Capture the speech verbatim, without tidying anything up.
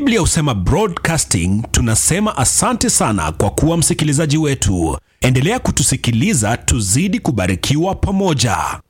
Biblia Husema Broadcasting tunasema asante sana kwa kuwa msikilizaji wetu. Endelea kutusikiliza, tuzidi kubarikiwa pamoja.